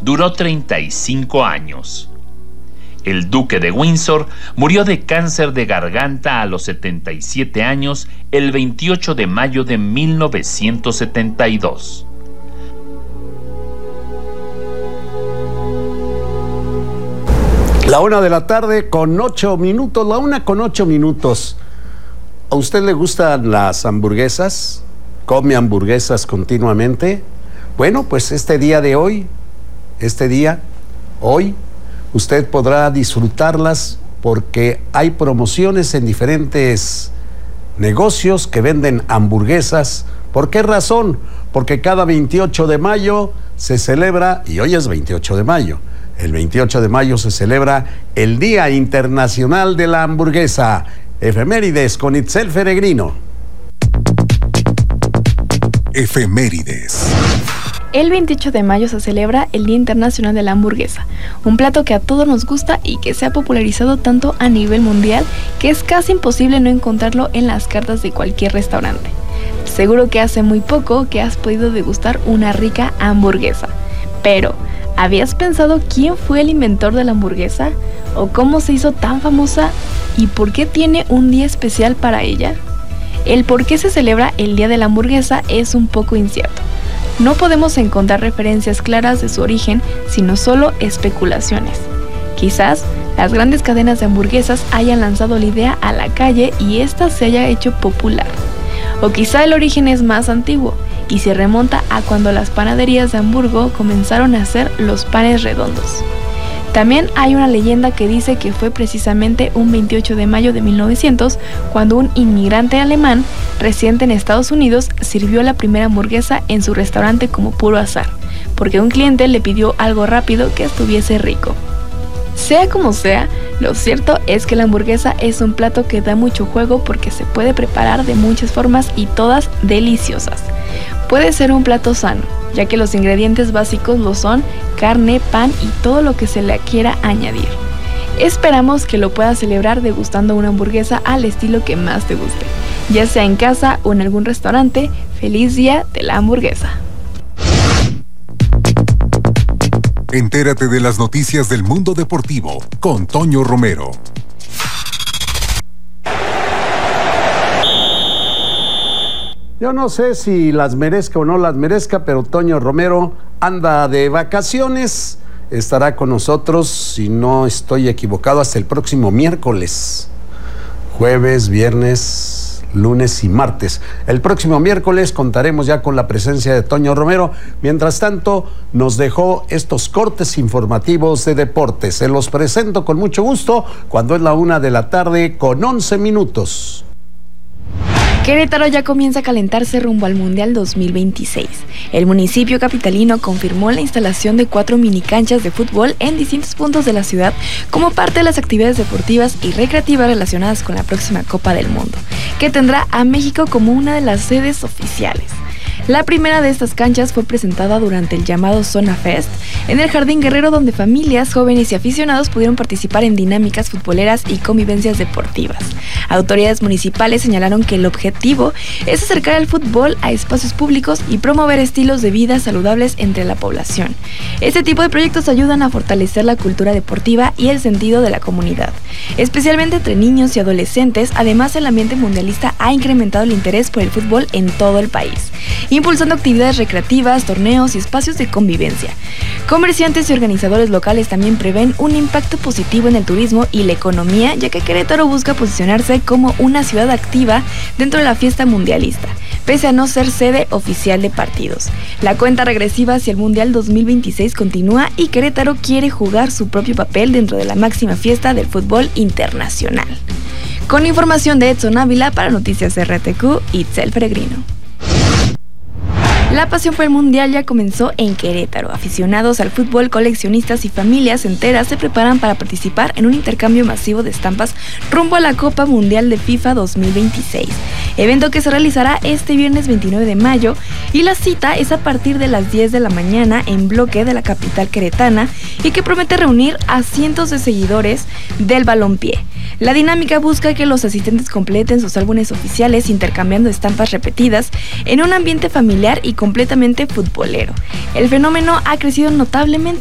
duró 35 años. El duque de Windsor murió de cáncer de garganta a los 77 años el 28 de mayo de 1972. La 1 de la tarde con 8 minutos, la 1 con 8 minutos. ¿A usted le gustan las hamburguesas? ¿Come hamburguesas continuamente? Bueno, pues este día, hoy, usted podrá disfrutarlas porque hay promociones en diferentes negocios que venden hamburguesas. ¿Por qué razón? Porque cada 28 de mayo se celebra, y hoy es 28 de mayo, el 28 de mayo se celebra el Día Internacional de la Hamburguesa. Efemérides con Itzel Peregrino. Efemérides. El 28 de mayo se celebra el Día Internacional de la Hamburguesa, un plato que a todos nos gusta y que se ha popularizado tanto a nivel mundial que es casi imposible no encontrarlo en las cartas de cualquier restaurante. Seguro que hace muy poco que has podido degustar una rica hamburguesa, pero ¿habías pensado quién fue el inventor de la hamburguesa? ¿O cómo se hizo tan famosa? ¿Y por qué tiene un día especial para ella? El por qué se celebra el Día de la Hamburguesa es un poco incierto. No podemos encontrar referencias claras de su origen, sino solo especulaciones. Quizás las grandes cadenas de hamburguesas hayan lanzado la idea a la calle y ésta se haya hecho popular. O quizá el origen es más antiguo y se remonta a cuando las panaderías de Hamburgo comenzaron a hacer los panes redondos. También hay una leyenda que dice que fue precisamente un 28 de mayo de 1900 cuando un inmigrante alemán residente en Estados Unidos sirvió la primera hamburguesa en su restaurante como puro azar, porque un cliente le pidió algo rápido que estuviese rico. Sea como sea, lo cierto es que la hamburguesa es un plato que da mucho juego porque se puede preparar de muchas formas y todas deliciosas. Puede ser un plato sano, ya que los ingredientes básicos lo son carne, pan y todo lo que se le quiera añadir. Esperamos que lo puedas celebrar degustando una hamburguesa al estilo que más te guste, ya sea en casa o en algún restaurante. ¡Feliz Día de la Hamburguesa! Entérate de las noticias del mundo deportivo con Toño Romero. Yo no sé si las merezca o no las merezca, pero Toño Romero anda de vacaciones. Estará con nosotros, si no estoy equivocado, hasta el próximo miércoles. Jueves, viernes, lunes y martes. El próximo miércoles contaremos ya con la presencia de Toño Romero. Mientras tanto, nos dejó estos cortes informativos de deportes. Se los presento con mucho gusto cuando es la 1 de la tarde con 11 minutos. Querétaro ya comienza a calentarse rumbo al Mundial 2026. El municipio capitalino confirmó la instalación de 4 minicanchas de fútbol en distintos puntos de la ciudad como parte de las actividades deportivas y recreativas relacionadas con la próxima Copa del Mundo, que tendrá a México como una de las sedes oficiales. La primera de estas canchas fue presentada durante el llamado Zona Fest en el Jardín Guerrero, donde familias, jóvenes y aficionados pudieron participar en dinámicas futboleras y convivencias deportivas. Autoridades municipales señalaron que el objetivo es acercar el fútbol a espacios públicos y promover estilos de vida saludables entre la población. Este tipo de proyectos ayudan a fortalecer la cultura deportiva y el sentido de la comunidad, especialmente entre niños y adolescentes. Además, el ambiente mundialista ha incrementado el interés por el fútbol en todo el país, impulsando actividades recreativas, torneos y espacios de convivencia. Comerciantes y organizadores locales también prevén un impacto positivo en el turismo y la economía, ya que Querétaro busca posicionarse como una ciudad activa dentro de la fiesta mundialista, pese a no ser sede oficial de partidos. La cuenta regresiva hacia el Mundial 2026 continúa y Querétaro quiere jugar su propio papel dentro de la máxima fiesta del fútbol internacional. Con información de Edson Ávila para Noticias RTQ, Itzel Peregrino. La pasión por el mundial ya comenzó en Querétaro. Aficionados al fútbol, coleccionistas y familias enteras se preparan para participar en un intercambio masivo de estampas rumbo a la Copa Mundial de FIFA 2026, evento que se realizará este viernes 29 de mayo, y la cita es a partir de las 10 de la mañana en bloque de la capital queretana y que promete reunir a cientos de seguidores del balompié. La dinámica busca que los asistentes completen sus álbumes oficiales intercambiando estampas repetidas en un ambiente familiar y completamente futbolero. El fenómeno ha crecido notablemente